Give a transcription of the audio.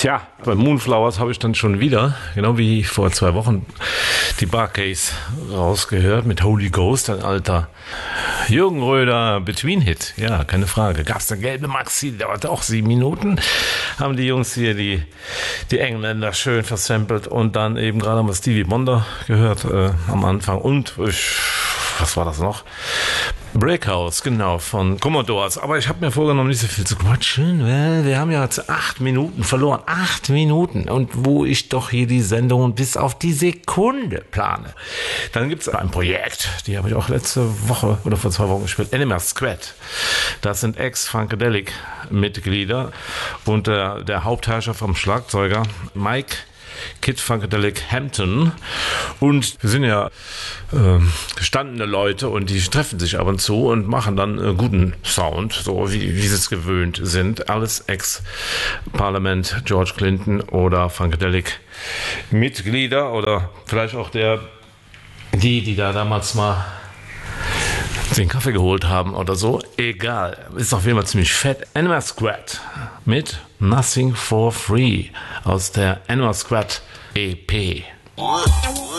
Tja, bei Moonflowers habe ich dann schon wieder, genau wie vor 2 Wochen, die Bar-Case rausgehört mit Holy Ghost, ein alter Jürgen Röder Between-Hit. Ja, keine Frage. Gab es eine gelbe Maxi, dauerte auch 7 Minuten. Haben die Jungs hier, die Engländer, schön versampelt und dann eben gerade mal Stevie Wonder gehört am Anfang. Und was war das noch? Breakhouse, genau, von Commodores. Aber ich habe mir vorgenommen, nicht so viel zu quatschen, weil wir haben ja jetzt 8 Minuten verloren. 8 Minuten. Und wo ich doch hier die Sendung bis auf die Sekunde plane. Dann gibt es ein Projekt, die habe ich auch letzte Woche oder vor 2 Wochen gespielt. Enema Squad. Das sind Ex-Funkadelic-Mitglieder und der Hauptherrscher vom Schlagzeuger Mike Kid Funkadelic Hampton, und wir sind ja gestandene Leute und die treffen sich ab und zu und machen dann guten Sound, so wie sie es gewöhnt sind. Alles Ex-Parlament George Clinton oder Funkadelic Mitglieder oder vielleicht auch die da damals mal den Kaffee geholt haben oder so. Egal. Ist auf jeden Fall ziemlich fett. Enema Squad mit Nothing for Free aus der Enema Squad EP.